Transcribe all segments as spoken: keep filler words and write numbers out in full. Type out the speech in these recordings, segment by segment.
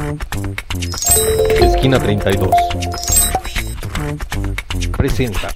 Esquina treinta y dos presenta.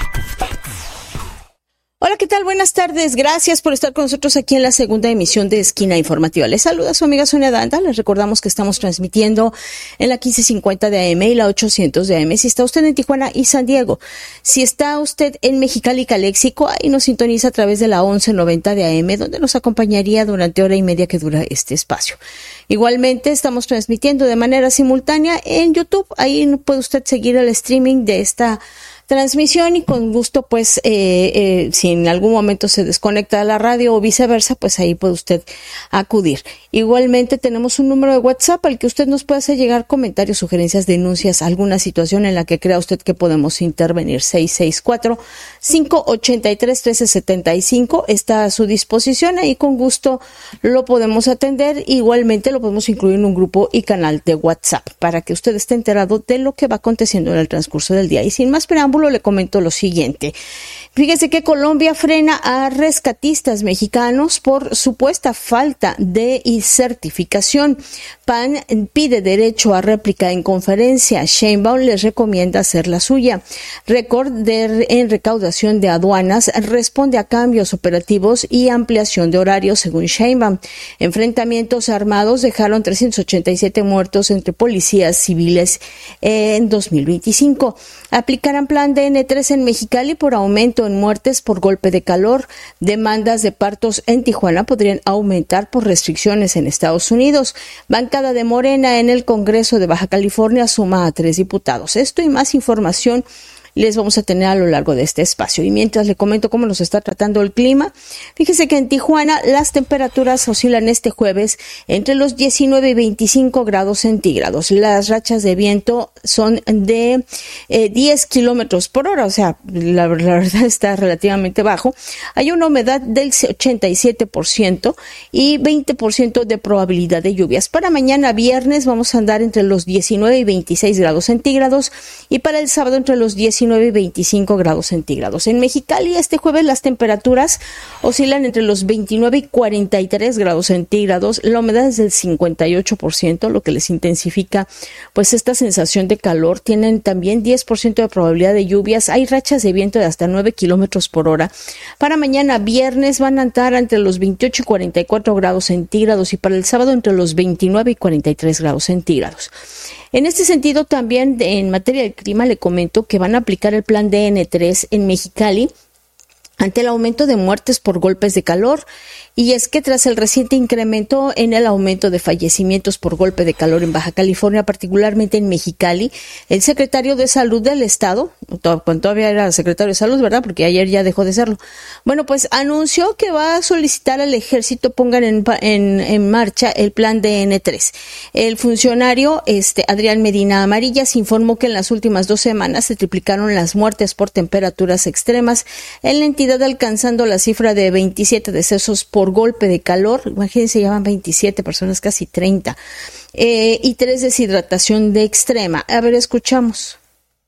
Hola, ¿qué tal? Buenas tardes. Gracias por estar con nosotros aquí en la segunda emisión de Esquina Informativa. Les saluda su amiga Sonia Danda. Les recordamos que estamos transmitiendo en la quince cincuenta de A M y la ochocientos de A M. Si está usted en Tijuana y San Diego. Si está usted en Mexicali y Caléxico, ahí nos sintoniza a través de la once noventa de A M, donde nos acompañaría durante hora y media que dura este espacio. Igualmente, estamos transmitiendo de manera simultánea en YouTube. Ahí puede usted seguir el streaming de esta transmisión y con gusto, pues, eh, eh, si en algún momento se desconecta la radio o viceversa, pues ahí puede usted acudir. Igualmente tenemos un número de WhatsApp al que usted nos puede hacer llegar comentarios, sugerencias, denuncias, alguna situación en la que crea usted que podemos intervenir. seis seis cuatro, cinco ocho tres, uno tres siete cinco está a su disposición, ahí con gusto lo podemos atender. Igualmente lo podemos incluir en un grupo y canal de WhatsApp para que usted esté enterado de lo que va aconteciendo en el transcurso del día. Y sin más preámbulo, le comento lo siguiente. Fíjese que Colombia frena a rescatistas mexicanos por supuesta falta de certificación. P A N pide derecho a réplica en conferencia. Sheinbaum les recomienda hacer la suya. Récord de, en recaudación de aduanas responde a cambios operativos y ampliación de horarios, según Sheinbaum. Enfrentamientos armados dejaron trescientos ochenta y siete muertos entre policías civiles en dos mil veinticinco. Aplicarán plan D N tres en Mexicali por aumento en muertes por golpe de calor. Demandas de partos en Tijuana podrían aumentar por restricciones en Estados Unidos. Bancada de Morena en el Congreso de Baja California suma a tres diputados. Esto y más información les vamos a tener a lo largo de este espacio. Y mientras le comento cómo nos está tratando el clima, fíjese que en Tijuana las temperaturas oscilan este jueves entre los diecinueve y veinticinco grados centígrados. Las rachas de viento son de eh, diez kilómetros por hora, o sea, la, la verdad está relativamente bajo. Hay una humedad del ochenta y siete por ciento y veinte por ciento de probabilidad de lluvias. Para mañana viernes vamos a andar entre los diecinueve y veintiséis grados centígrados y para el sábado entre los diecinueve y veinticinco grados centígrados. En Mexicali este jueves las temperaturas oscilan entre los veintinueve y cuarenta y tres grados centígrados. La humedad es del cincuenta y ocho por ciento, lo que les intensifica pues esta sensación de calor. Tienen también diez por ciento de probabilidad de lluvias. Hay rachas de viento de hasta nueve kilómetros por hora. Para mañana viernes van a andar entre los veintiocho y cuarenta y cuatro grados centígrados y para el sábado entre los veintinueve y cuarenta y tres grados centígrados. En este sentido, también en materia del clima, le comento que van a aplicar el plan D N tres en Mexicali ante el aumento de muertes por golpes de calor. Y es que tras el reciente incremento en el aumento de fallecimientos por golpe de calor en Baja California, particularmente en Mexicali, el secretario de Salud del Estado, cuando todavía era secretario de Salud, ¿verdad? Porque ayer ya dejó de serlo. Bueno, pues anunció que va a solicitar al ejército pongan en, en, en marcha el plan D N tres. El funcionario este, Adrián Medina Amarillas informó que en las últimas dos semanas se triplicaron las muertes por temperaturas extremas en la entidad, alcanzando la cifra de veintisiete decesos por golpe de calor. Imagínense, llevan veintisiete personas, casi treinta, eh, y tres deshidratación de extrema. A ver, escuchamos.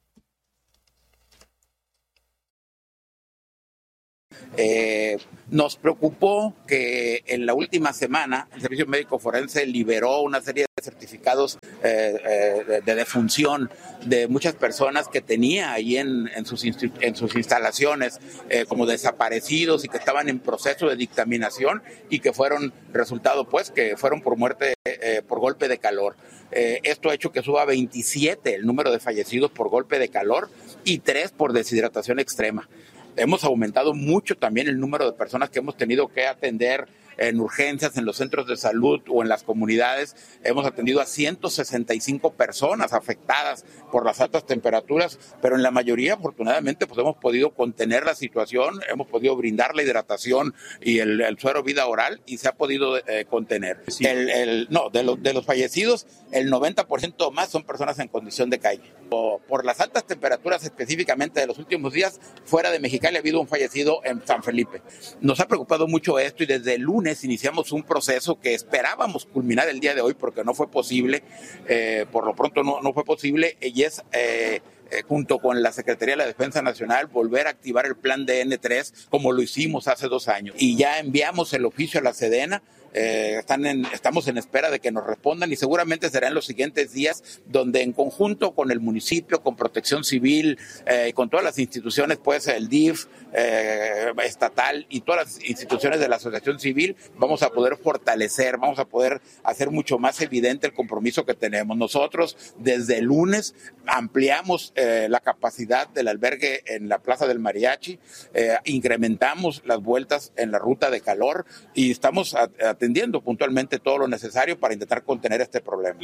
Eh, nos preocupó que en la última semana el Servicio Médico Forense liberó una serie de certificados eh, eh, de, de defunción de muchas personas que tenía ahí en, en, sus, en sus instalaciones eh, como desaparecidos y que estaban en proceso de dictaminación y que fueron resultado pues que fueron por muerte eh, por golpe de calor. Eh, esto ha hecho que suba a veintisiete el número de fallecidos por golpe de calor y tres por deshidratación extrema. Hemos aumentado mucho también el número de personas que hemos tenido que atender en urgencias, en los centros de salud o en las comunidades. Hemos atendido a ciento sesenta y cinco personas afectadas por las altas temperaturas, pero en la mayoría, afortunadamente, pues hemos podido contener la situación, hemos podido brindar la hidratación y el, el suero vida oral y se ha podido eh, contener. Sí. El, el, no, de los, de los fallecidos, el noventa por ciento más son personas en condición de calle. O, por las altas temperaturas específicamente de los últimos días, fuera de Mexicali ha habido un fallecido en San Felipe. Nos ha preocupado mucho esto y desde el lunes iniciamos un proceso que esperábamos culminar el día de hoy porque no fue posible, eh, por lo pronto no, no fue posible, y es eh, eh, junto con la Secretaría de la Defensa Nacional volver a activar el plan D N tres como lo hicimos hace dos años. Y ya enviamos el oficio a la Sedena eh, están en, estamos en espera de que nos respondan y seguramente será en los siguientes días donde en conjunto con el municipio, con Protección Civil y eh, con todas las instituciones, pues el D I F eh, estatal y todas las instituciones de la asociación civil, vamos a poder fortalecer, vamos a poder hacer mucho más evidente el compromiso que tenemos. Nosotros desde el lunes ampliamos eh, la capacidad del albergue en la Plaza del Mariachi, eh, incrementamos las vueltas en la ruta de calor y estamos a, atendiendo puntualmente todo lo necesario para intentar contener este problema.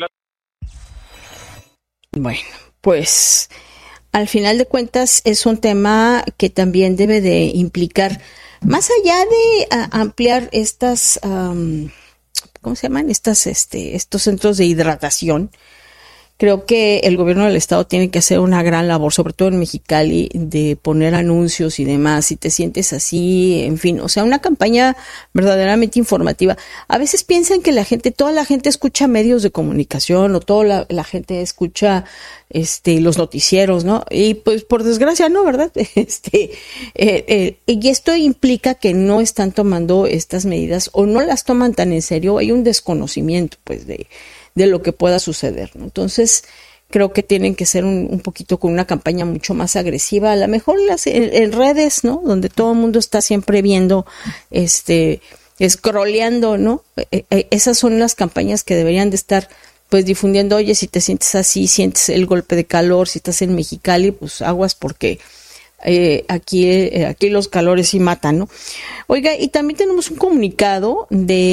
Bueno, pues al final de cuentas es un tema que también debe de implicar, más allá de a, ampliar estas, um, ¿cómo se llaman? Estas, este, estos centros de hidratación. Creo que el gobierno del estado tiene que hacer una gran labor, sobre todo en Mexicali, de poner anuncios y demás, si te sientes así, en fin, o sea, una campaña verdaderamente informativa. A veces piensan que la gente, toda la gente escucha medios de comunicación o toda la, la gente escucha este los noticieros, ¿no? Y pues por desgracia no, ¿verdad? Este eh, eh, y esto implica que no están tomando estas medidas o no las toman tan en serio, hay un desconocimiento, pues, de de lo que pueda suceder, ¿no? Entonces, creo que tienen que ser un, un poquito con una campaña mucho más agresiva, a lo mejor en, las, en, en redes, ¿no? Donde todo el mundo está siempre viendo, este, scrolleando, ¿no? Eh, eh, esas son las campañas que deberían de estar, pues, difundiendo. Oye, si te sientes así, sientes el golpe de calor, si estás en Mexicali, pues aguas porque Eh, aquí, eh, aquí los calores sí matan, ¿no? Oiga, y también tenemos un comunicado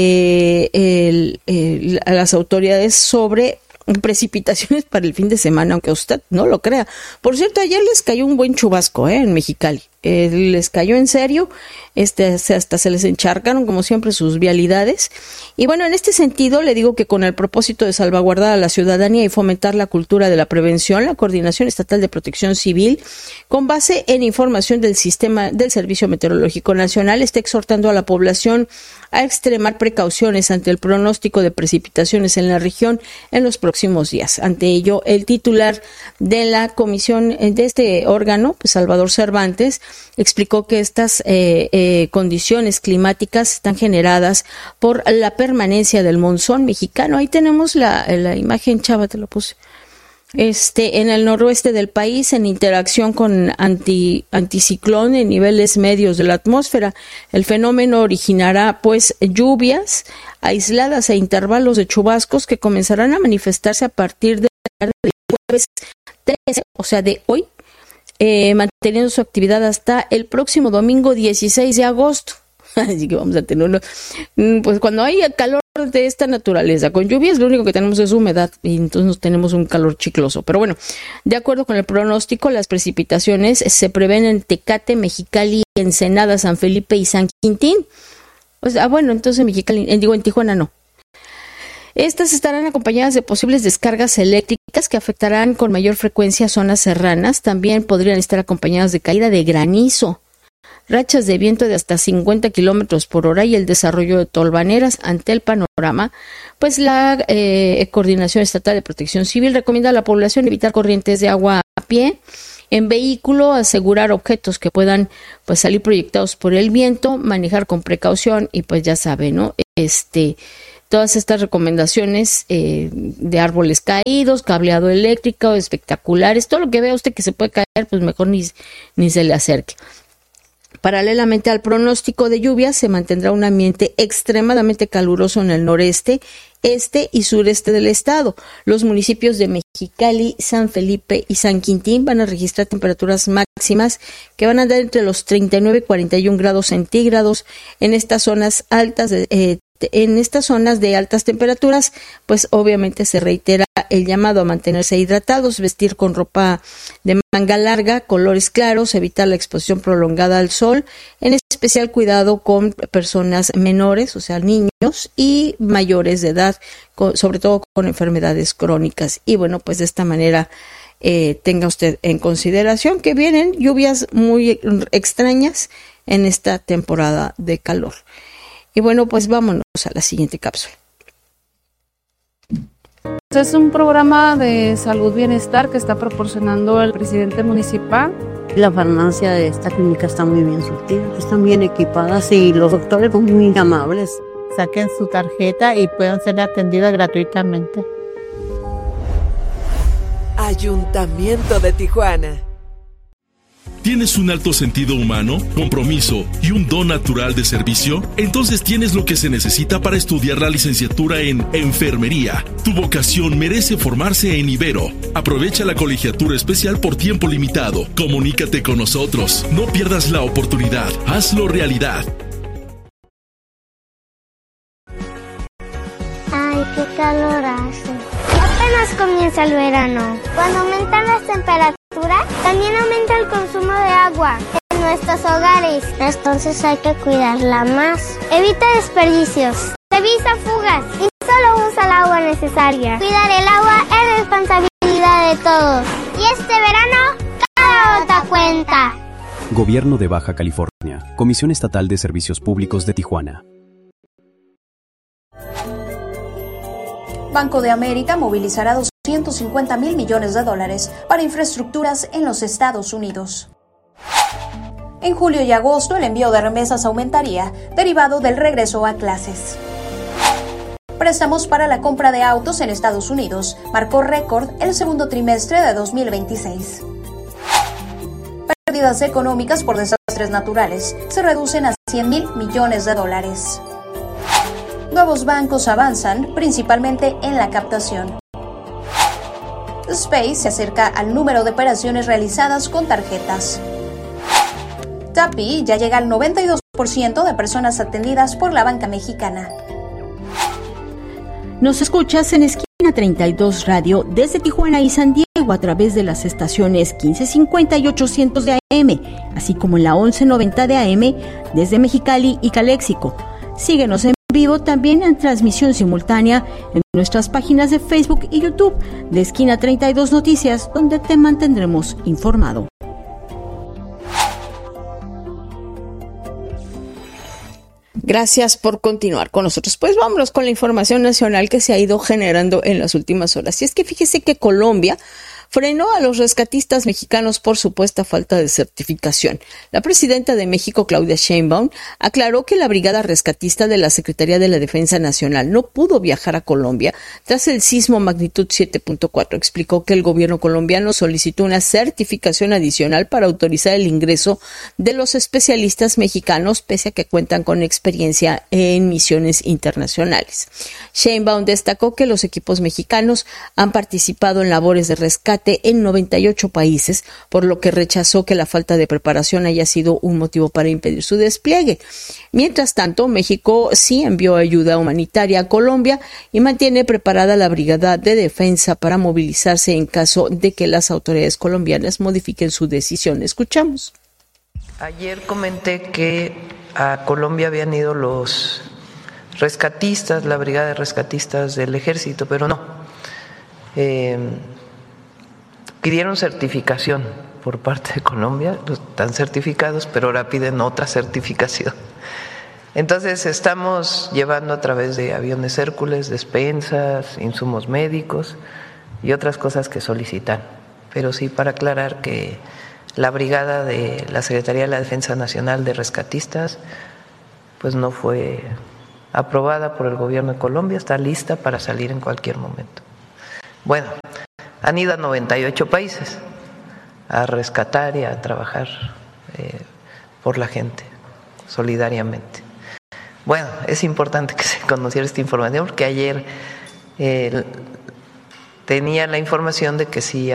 de el, el, a las autoridades sobre precipitaciones para el fin de semana, aunque usted no lo crea. Por cierto, ayer les cayó un buen chubasco, ¿eh? En Mexicali. Eh, les cayó en serio, este, hasta se les encharcaron como siempre sus vialidades. Y bueno, en este sentido le digo que con el propósito de salvaguardar a la ciudadanía y fomentar la cultura de la prevención, la Coordinación Estatal de Protección Civil, con base en información del sistema del Servicio Meteorológico Nacional, está exhortando a la población a extremar precauciones ante el pronóstico de precipitaciones en la región en los próximos días. Ante ello, el titular de la comisión de este órgano, pues Salvador Cervantes, explicó que estas eh, eh, condiciones climáticas están generadas por la permanencia del monzón mexicano. Ahí tenemos la, la imagen, chava, te lo puse. Este, en el noroeste del país, en interacción con anti, anticiclón en niveles medios de la atmósfera. El fenómeno originará, pues, lluvias aisladas e intervalos de chubascos que comenzarán a manifestarse a partir del jueves trece, o sea, de hoy, eh, manteniendo su actividad hasta el próximo domingo dieciséis de agosto. Así que vamos a tener uno, pues cuando hay calor de esta naturaleza, con lluvias, lo único que tenemos es humedad y entonces tenemos un calor chicloso. Pero bueno, de acuerdo con el pronóstico, las precipitaciones se prevén en Tecate, Mexicali, Ensenada, San Felipe y San Quintín. O sea, bueno, entonces Mexicali, digo en Tijuana no. Estas estarán acompañadas de posibles descargas eléctricas que afectarán con mayor frecuencia zonas serranas. También podrían estar acompañadas de caída de granizo, rachas de viento de hasta cincuenta kilómetros por hora y el desarrollo de tolvaneras. Ante el panorama, pues la eh, Coordinación Estatal de Protección Civil recomienda a la población evitar corrientes de agua a pie, en vehículo, asegurar objetos que puedan pues salir proyectados por el viento, manejar con precaución y pues ya sabe, ¿no? Este, todas estas recomendaciones eh, de árboles caídos, cableado eléctrico, espectaculares, todo lo que vea usted que se puede caer, pues mejor ni, ni se le acerque. Paralelamente al pronóstico de lluvias, se mantendrá un ambiente extremadamente caluroso en el noreste, este y sureste del estado. Los municipios de Mexicali, San Felipe y San Quintín van a registrar temperaturas máximas que van a andar entre los treinta y nueve y cuarenta y un grados centígrados. En estas zonas altas de, eh, en estas zonas de altas temperaturas, pues obviamente se reitera el llamado a mantenerse hidratados, vestir con ropa de manga larga, colores claros, evitar la exposición prolongada al sol, en especial cuidado con personas menores, o sea, niños y mayores de edad, con, sobre todo con enfermedades crónicas. Y bueno, pues de esta manera eh, tenga usted en consideración que vienen lluvias muy extrañas en esta temporada de calor. Y bueno, pues vámonos a la siguiente cápsula. Es un programa de salud bienestar que está proporcionando el presidente municipal. La farmacia de esta clínica está muy bien surtida, están bien equipadas y los doctores son muy amables. saquen su tarjeta y puedan ser atendidas gratuitamente. Ayuntamiento de Tijuana. ¿Tienes un alto sentido humano, compromiso y un don natural de servicio? Entonces tienes lo que se necesita para estudiar la licenciatura en Enfermería. Tu vocación merece formarse en Ibero. Aprovecha la colegiatura especial por tiempo limitado. Comunícate con nosotros. No pierdas la oportunidad. Hazlo realidad. Ay, qué calor hace. Apenas comienza el verano. Cuando aumentan las temperaturas, también aumenta el consumo de agua en nuestros hogares. Entonces hay que cuidarla más. Evita desperdicios. Revisa fugas y solo usa el agua necesaria. Cuidar el agua es responsabilidad de todos. Y este verano, cada gota cuenta. Gobierno de Baja California. Comisión Estatal de Servicios Públicos de Tijuana. Banco de América movilizará doscientos cincuenta mil millones de dólares para infraestructuras en los Estados Unidos. En julio y agosto el envío de remesas aumentaría, derivado del regreso a clases. Préstamos para la compra de autos en Estados Unidos marcó récord el segundo trimestre de dos mil veintiséis. Pérdidas económicas por desastres naturales se reducen a cien mil millones de dólares. Nuevos bancos avanzan, principalmente en la captación. Space se acerca al número de operaciones realizadas con tarjetas. Tappi ya llega al noventa y dos por ciento de personas atendidas por la banca mexicana. Nos escuchas en Esquina treinta y dos Radio desde Tijuana y San Diego a través de las estaciones quince cincuenta y ochocientos de A M, así como en la once noventa de A M desde Mexicali y Caléxico. Síguenos en vivo también en transmisión simultánea en nuestras páginas de Facebook y YouTube de Esquina treinta y dos Noticias, donde te mantendremos informado. Gracias por continuar con nosotros. Pues vámonos con la información nacional que se ha ido generando en las últimas horas. Y es que fíjese que Colombia frenó a los rescatistas mexicanos por supuesta falta de certificación. La presidenta de México, Claudia Sheinbaum, aclaró que la brigada rescatista de la Secretaría de la Defensa Nacional no pudo viajar a Colombia tras el sismo magnitud siete punto cuatro. Explicó que el gobierno colombiano solicitó una certificación adicional para autorizar el ingreso de los especialistas mexicanos, pese a que cuentan con experiencia en misiones internacionales. Sheinbaum destacó que los equipos mexicanos han participado en labores de rescate en noventa y ocho países, por lo que rechazó que la falta de preparación haya sido un motivo para impedir su despliegue. Mientras tanto, México sí envió ayuda humanitaria a Colombia y mantiene preparada la Brigada de Defensa para movilizarse en caso de que las autoridades colombianas modifiquen su decisión. Escuchamos. Ayer comenté que a Colombia habían ido los rescatistas, la Brigada de Rescatistas del Ejército, pero no. Eh, Pidieron certificación por parte de Colombia, están certificados, pero ahora piden otra certificación. Entonces estamos llevando a través de aviones Hércules, despensas, insumos médicos y otras cosas que solicitan. Pero sí para aclarar que la brigada de la Secretaría de la Defensa Nacional de Rescatistas pues no fue aprobada por el gobierno de Colombia, está lista para salir en cualquier momento. Bueno, han ido a noventa y ocho países a rescatar y a trabajar eh, por la gente, solidariamente. Bueno, es importante que se conociera esta información porque ayer eh, tenía la información de que sí